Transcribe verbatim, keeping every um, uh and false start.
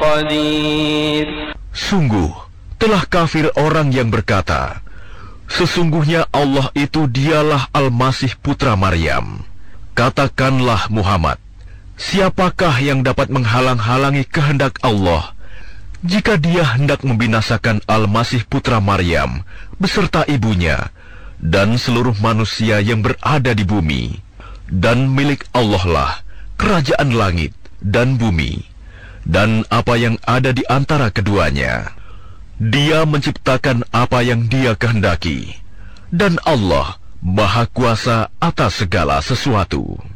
قدير. Sungguh, telah kafir orang yang berkata, sesungguhnya Allah itu dialah Al-Masih putra Maryam. Katakanlah Muhammad, siapakah yang dapat menghalang-halangi kehendak Allah jika dia hendak membinasakan Al-Masih putra Maryam beserta ibunya dan seluruh manusia yang berada di bumi? Dan milik Allah lah kerajaan langit dan bumi, dan apa yang ada di antara keduanya. Dia menciptakan apa yang Dia kehendaki, dan Allah Maha Kuasa atas segala sesuatu.